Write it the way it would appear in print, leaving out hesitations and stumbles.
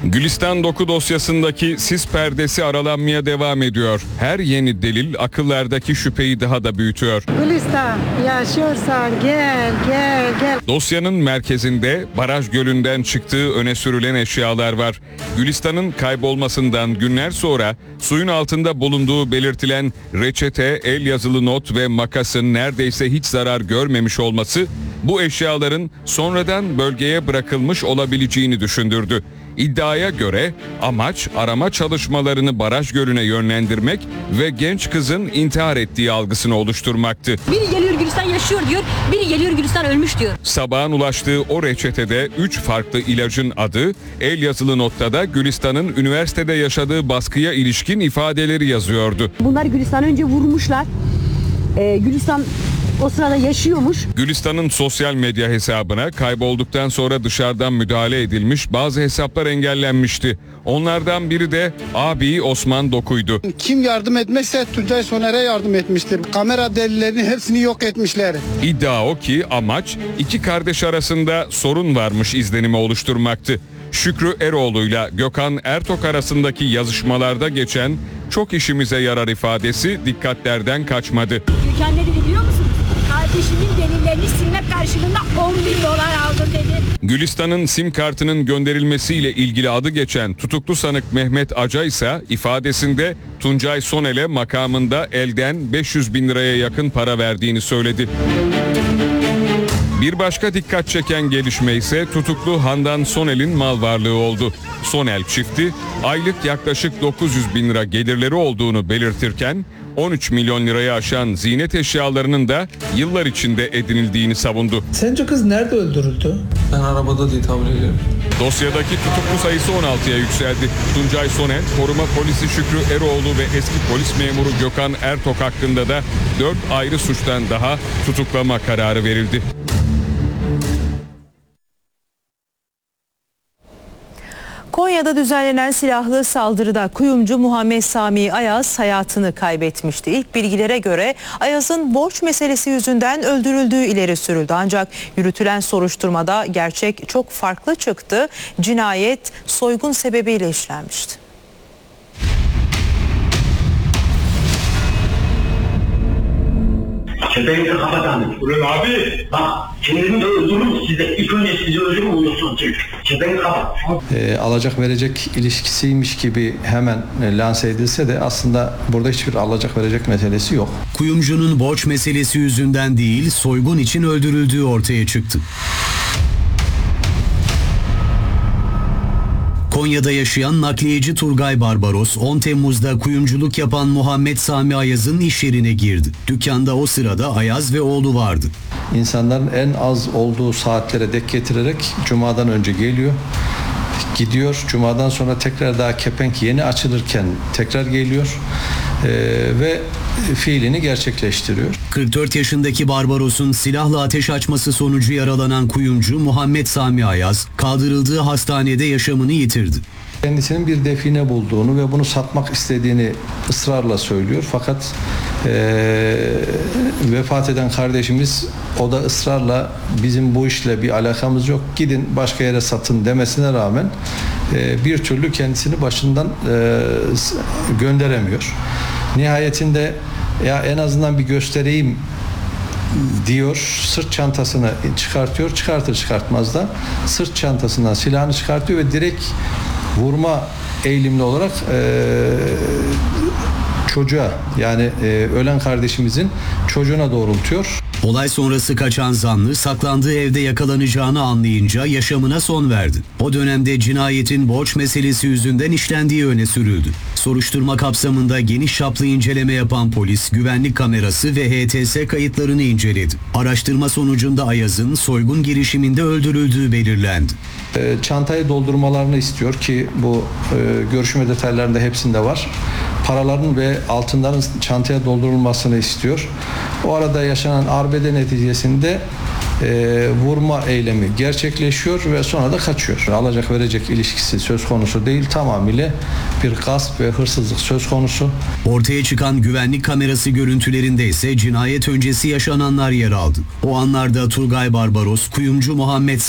Gülistan Doku dosyasındaki sis perdesi aralanmaya devam ediyor. Her yeni delil akıllardaki şüpheyi daha da büyütüyor. Gülistan, yaşıyorsan gel. Dosyanın merkezinde baraj gölünden çıktığı öne sürülen eşyalar var. Gülistan'ın kaybolmasından günler sonra suyun altında bulunduğu belirtilen reçete, el yazılı not ve makasın neredeyse hiç zarar görmemiş olması bu eşyaların sonradan bölgeye bırakılmış olabileceğini düşündürdü. İddiaya göre amaç arama çalışmalarını baraj gölüne yönlendirmek ve genç kızın intihar ettiği algısını oluşturmaktı. Biri geliyor Gülistan yaşıyor diyor, biri geliyor Gülistan ölmüş diyor. Sabahın ulaştığı o reçetede 3 farklı ilacın adı, el yazılı notta da Gülistan'ın üniversitede yaşadığı baskıya ilişkin ifadeleri yazıyordu. Bunlar Gülistan önce vurmuşlar. Gülistan o sırada yaşıyormuş. Gülistan'ın sosyal medya hesabına kaybolduktan sonra dışarıdan müdahale edilmiş bazı hesaplar engellenmişti. Onlardan biri de abi Osman Doku'ydu. Kim yardım etmezse Tuncay Soner'e yardım etmiştir. Kamera delillerini hepsini yok etmişler. İddia o ki amaç iki kardeş arasında sorun varmış izlenimi oluşturmaktı. Şükrü Eroğlu'yla Gökhan Ertok arasındaki yazışmalarda geçen çok işimize yarar ifadesi dikkatlerden kaçmadı. Gökhan ne dedi biliyor musunuz? Kardeşimin delillerini silmek karşılığında 10 bin dolar aldım dedi. Gülistan'ın sim kartının gönderilmesiyle ilgili adı geçen tutuklu sanık Mehmet Aca ise ifadesinde Tuncay Sonel'e makamında elden 500 bin liraya yakın para verdiğini söyledi. Bir başka dikkat çeken gelişme ise tutuklu Handan Sonel'in mal varlığı oldu. Sonel çifti aylık yaklaşık 900 bin lira gelirleri olduğunu belirtirken 13 milyon liraya aşan ziynet eşyalarının da yıllar içinde edinildiğini savundu. Sence kız nerede öldürüldü? Ben arabada diye tahmin ediyorum. Dosyadaki tutuklu sayısı 16'ya yükseldi. Tuncay Sonel, koruma polisi Şükrü Eroğlu ve eski polis memuru Gökhan Ertok hakkında da 4 ayrı suçtan daha tutuklama kararı verildi. Konya'da düzenlenen silahlı saldırıda kuyumcu Muhammed Sami Ayaz hayatını kaybetmişti. İlk bilgilere göre Ayaz'ın borç meselesi yüzünden öldürüldüğü ileri sürüldü. Ancak yürütülen soruşturmada gerçek çok farklı çıktı. Cinayet soygun sebebiyle işlenmişti. Kepengi kapatan. Ulan abi. Bak kendini de öldürürüm size. İlk önce sizi öldürürüm olursun. Kepengi kapat. Alacak verecek ilişkisiymiş gibi hemen lanse edilse de aslında burada hiçbir alacak verecek meselesi yok. Kuyumcunun borç meselesi yüzünden değil soygun için öldürüldüğü ortaya çıktı. Konya'da yaşayan nakliyeci Turgay Barbaros 10 Temmuz'da kuyumculuk yapan Muhammed Sami Ayaz'ın iş yerine girdi. Dükkanda o sırada Ayaz ve oğlu vardı. İnsanların en az olduğu saatlere dek getirerek Cuma'dan önce geliyor. Gidiyor. Cuma'dan sonra tekrar daha kepenk yeni açılırken tekrar geliyor. Ve fiilini gerçekleştiriyor. 44 yaşındaki Barbaros'un silahla ateş açması sonucu yaralanan kuyumcu Muhammed Sami Ayaz kaldırıldığı hastanede yaşamını yitirdi. Kendisinin bir define bulduğunu ve bunu satmak istediğini ısrarla söylüyor. Fakat vefat eden kardeşimiz o da ısrarla bizim bu işle bir alakamız yok, gidin başka yere satın demesine rağmen bir türlü kendisini başından gönderemiyor. Nihayetinde ya en azından bir göstereyim diyor, sırt çantasını çıkartıyor, çıkartır çıkartmaz da sırt çantasından silahını çıkartıyor ve direkt vurma eğilimli olarak çocuğa, yani ölen kardeşimizin çocuğuna doğrultuyor. Olay sonrası kaçan zanlı saklandığı evde yakalanacağını anlayınca yaşamına son verdi. O dönemde cinayetin borç meselesi yüzünden işlendiği öne sürüldü. Soruşturma kapsamında geniş çaplı inceleme yapan polis güvenlik kamerası ve HTS kayıtlarını inceledi. Araştırma sonucunda Ayaz'ın soygun girişiminde öldürüldüğü belirlendi. Çantayı doldurmalarını istiyor ki bu görüşme detaylarında hepsinde var. Paraların ve altınların çantaya doldurulmasını istiyor. O arada yaşanan arbede neticesinde vurma eylemi gerçekleşiyor ve sonra da kaçıyor. Alacak verecek ilişkisi söz konusu değil, tamamıyla bir gasp ve hırsızlık söz konusu. Ortaya çıkan güvenlik kamerası görüntülerinde ise cinayet öncesi yaşananlar yer aldı. O anlarda Turgay Barbaros, kuyumcu Muhammed